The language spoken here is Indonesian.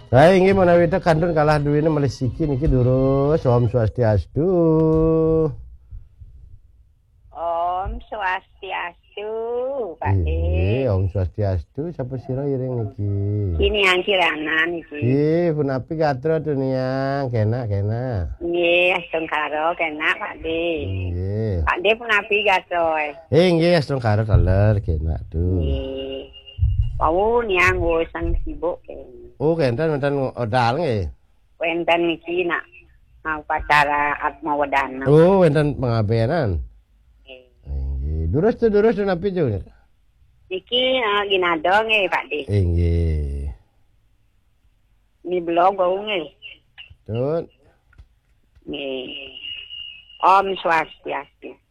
Saya ingin menawi kandun kalah duwine melih siki niki durus Om Swastiastu. Om Swastiastu, Pak De. Om Swastiastu sapa sira iring niki? Kini yang kiranan iki. Nggih, punapi katro dunia, kenak. Nggih, astung karo kena Pak De. Nggih. Pak De punapi gatoy. Nggih, astung karo kaler kenak tuh. Nggih. Wau niang sang sibuk kene. Oh, kenten odal nggih. Wenten niki nak upacara Atma Wedana. Oh, wenten pengabenan. Nggih. Durus napi tuh. Niki ginado nggih Pak De. Nggih. Ni blog wau nggih. Tut. Nggih. Om Swastiastu.